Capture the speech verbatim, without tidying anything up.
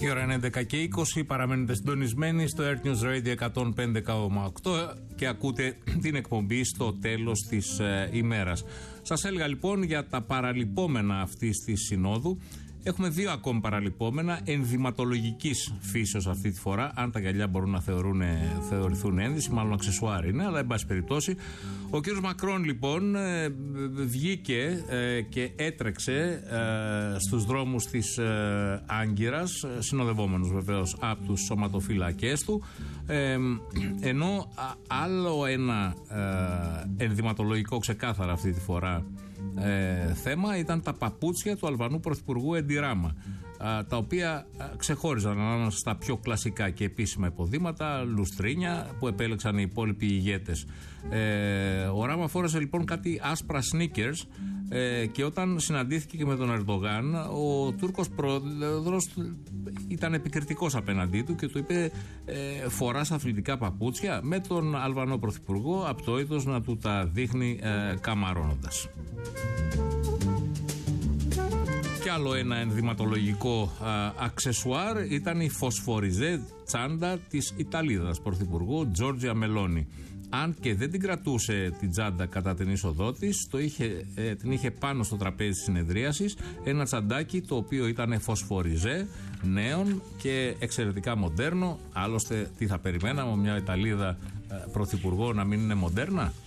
Η ώρα είναι έντεκα και είκοσι, παραμένετε συντονισμένοι στο Earth News Radio εκατόν πέντε κόμμα οκτώ και ακούτε την εκπομπή στο τέλος της ε, ημέρας. Σας έλεγα λοιπόν για τα παραλυπόμενα αυτής της συνόδου. Έχουμε δύο ακόμη παραλυπόμενα ενδυματολογικής φύσεως αυτή τη φορά. Αν τα γυαλιά μπορούν να θεωρούν, θεωρηθούν ένδυση, μάλλον αξεσουάρ είναι, αλλά εν πάση περιπτώσει. Ο κύριος Μακρόν λοιπόν βγήκε και έτρεξε στους δρόμους της Άγκυρας, συνοδευόμενος βεβαίως από τους σωματοφυλακές του, ενώ άλλο ένα ενδυματολογικό ξεκάθαρα αυτή τη φορά Ε, θέμα ήταν τα παπούτσια του Αλβανού Πρωθυπουργού Έντι Ράμα, α, τα οποία α, ξεχώριζαν ανάμεσα στα πιο κλασικά και επίσημα υποδήματα, λουστρίνια που επέλεξαν οι υπόλοιποι ηγέτες. Ε, ο Ράμα φόρεσε λοιπόν κάτι άσπρα sneakers ε, και όταν συναντήθηκε και με τον Ερντογάν, ο Τούρκος πρόεδρος ήταν επικριτικός απέναντί του και του είπε ε, φοράς αθλητικά παπούτσια, με τον Αλβανό Πρωθυπουργό από το είδος να του τα δείχνει ε, καμαρώνοντας. Κι άλλο ένα ενδυματολογικό α, αξεσουάρ ήταν η φωσφοριζέ τσάντα της Ιταλίδας Πρωθυπουργού Τζόρτζια Μελόνι. Αν και δεν την κρατούσε την τσάντα κατά την είσοδό της, το είχε, ε, την είχε πάνω στο τραπέζι της συνεδρίασης ένα τσαντάκι το οποίο ήταν φωσφοριζέ, νέον και εξαιρετικά μοντέρνο. Άλλωστε τι θα περιμέναμε, μια Ιταλίδα ε, Πρωθυπουργό να μην είναι μοντέρνα?